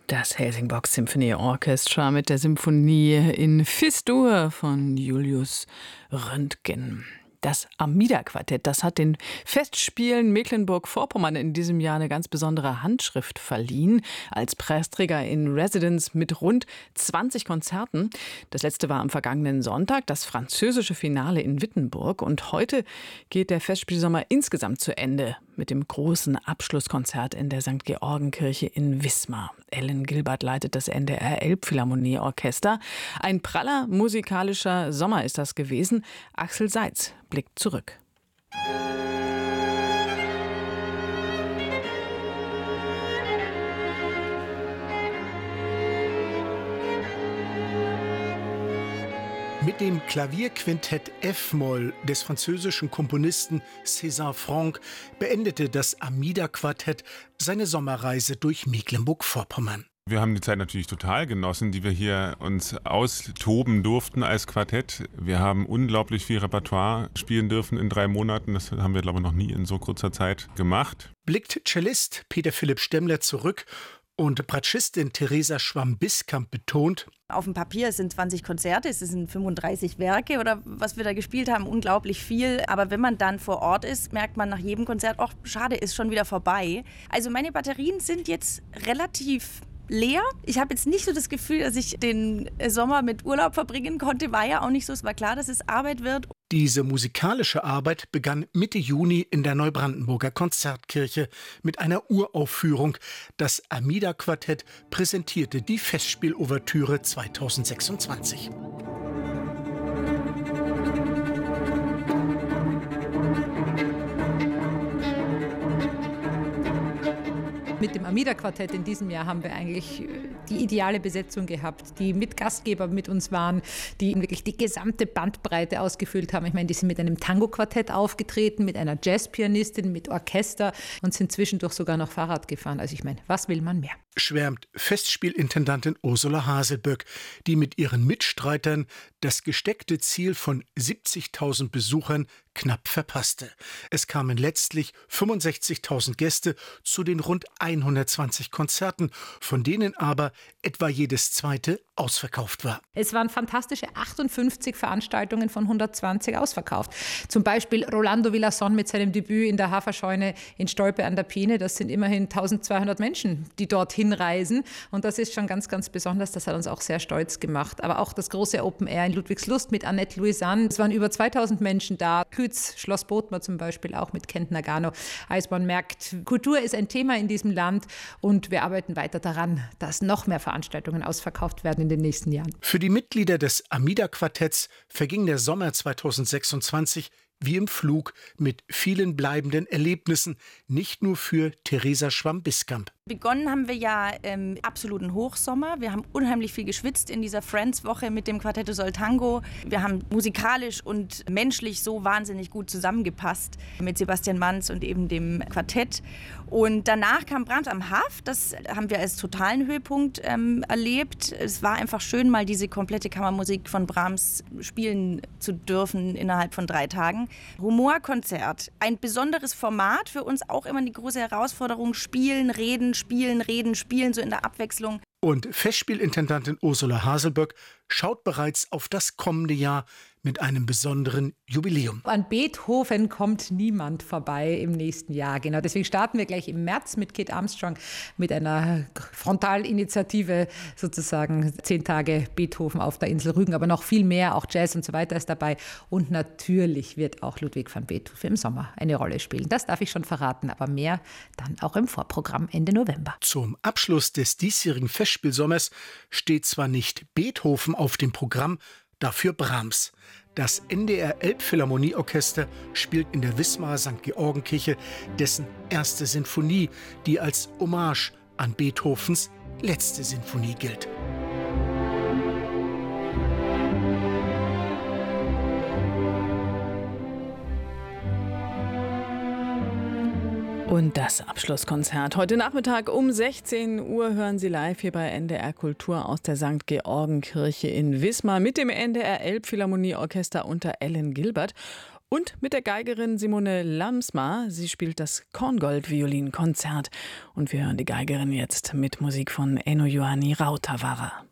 Das Helsingborg Symphony Orchestra mit der Symphonie in Fis-Dur von Julius Röntgen. Das Amida-Quartett, das hat den Festspielen Mecklenburg-Vorpommern in diesem Jahr eine ganz besondere Handschrift verliehen, als Preisträger in Residence mit rund 20 Konzerten. Das letzte war am vergangenen Sonntag, das französische Finale in Wittenburg. Und heute geht der Festspielsommer insgesamt zu Ende mit dem großen Abschlusskonzert in der St. Georgenkirche in Wismar. Ellen Gilbert leitet das NDR Elbphilharmonie-Orchester. Ein praller musikalischer Sommer ist das gewesen. Axel Seitz blickt zurück. Mit dem Klavierquintett F-Moll des französischen Komponisten César Franck beendete das Amida-Quartett seine Sommerreise durch Mecklenburg-Vorpommern. Wir haben die Zeit natürlich total genossen, die wir hier uns austoben durften als Quartett. Wir haben unglaublich viel Repertoire spielen dürfen in 3 Monaten. Das haben wir, glaube ich, noch nie in so kurzer Zeit gemacht. Blickt Cellist Peter Philipp Stemmler zurück und Bratschistin Theresa Schwamm-Biskamp betont: Auf dem Papier sind 20 Konzerte, es sind 35 Werke oder was wir da gespielt haben, unglaublich viel. Aber wenn man dann vor Ort ist, merkt man nach jedem Konzert, ach, schade, ist schon wieder vorbei. Also meine Batterien sind jetzt relativ leer. Ich habe jetzt nicht so das Gefühl, dass ich den Sommer mit Urlaub verbringen konnte. War ja auch nicht so. Es war klar, dass es Arbeit wird. Diese musikalische Arbeit begann Mitte Juni in der Neubrandenburger Konzertkirche mit einer Uraufführung. Das Amida-Quartett präsentierte die Festspielouvertüre 2026. Mit dem Amida-Quartett in diesem Jahr haben wir eigentlich die ideale Besetzung gehabt, die mit Gastgeber mit uns waren, die wirklich die gesamte Bandbreite ausgefüllt haben. Ich meine, die sind mit einem Tango-Quartett aufgetreten, mit einer Jazzpianistin, mit Orchester und sind zwischendurch sogar noch Fahrrad gefahren. Also ich meine, was will man mehr? Schwärmt Festspielintendantin Ursula Haselböck, die mit ihren Mitstreitern das gesteckte Ziel von 70.000 Besuchern knapp verpasste. Es kamen letztlich 65.000 Gäste zu den rund 120 Konzerten, von denen aber etwa jedes zweite ausverkauft war. Es waren fantastische 58 Veranstaltungen von 120 ausverkauft. Zum Beispiel Rolando Villazón mit seinem Debüt in der Haferscheune in Stolpe an der Peene. Das sind immerhin 1200 Menschen, die dorthin reisen. Und das ist schon ganz, ganz besonders. Das hat uns auch sehr stolz gemacht. Aber auch das große Open Air in Ludwigslust mit Annette Louisanne. Es waren über 2000 Menschen da. Kütz, Schloss Bothmer zum Beispiel, auch mit Kent Nagano. Also man merkt, Kultur ist ein Thema in diesem Land. Und wir arbeiten weiter daran, dass noch mehr Veranstaltungen ausverkauft werden in den nächsten Jahren. Für die Mitglieder des Amida-Quartetts verging der Sommer 2026 wie im Flug mit vielen bleibenden Erlebnissen, nicht nur für Theresa Schwamm-Biskamp. Begonnen haben wir ja im absoluten Hochsommer. Wir haben unheimlich viel geschwitzt in dieser Friends-Woche mit dem Quartetto Sol Tango. Wir haben musikalisch und menschlich so wahnsinnig gut zusammengepasst mit Sebastian Manz und eben dem Quartett. Und danach kam Brahms am Haff. Das haben wir als totalen Höhepunkt erlebt. Es war einfach schön, mal diese komplette Kammermusik von Brahms spielen zu dürfen innerhalb von 3 Tagen. Humorkonzert, ein besonderes Format, für uns auch immer die große Herausforderung, spielen, reden, so in der Abwechslung. Und Festspielintendantin Ursula Haselböck schaut bereits auf das kommende Jahr mit einem besonderen Jubiläum. An Beethoven kommt niemand vorbei im nächsten Jahr. Genau, deswegen starten wir gleich im März mit Kate Armstrong mit einer Frontalinitiative, sozusagen 10 Tage Beethoven auf der Insel Rügen, aber noch viel mehr, auch Jazz und so weiter ist dabei. Und natürlich wird auch Ludwig van Beethoven im Sommer eine Rolle spielen. Das darf ich schon verraten, aber mehr dann auch im Vorprogramm Ende November. Zum Abschluss des diesjährigen Festspielsommers steht zwar nicht Beethoven auf dem Programm, dafür Brahms. Das NDR Elbphilharmonieorchester spielt in der Wismarer St. Georgenkirche dessen erste Sinfonie, die als Hommage an Beethovens letzte Sinfonie gilt. Und das Abschlusskonzert heute Nachmittag um 16 Uhr hören Sie live hier bei NDR Kultur aus der St. Georgenkirche in Wismar mit dem NDR Elbphilharmonieorchester unter Ellen Gilbert. Und mit der Geigerin Simone Lamsma. Sie spielt das Korngold-Violinkonzert. Und wir hören die Geigerin jetzt mit Musik von Eno Johanni Rautavaara.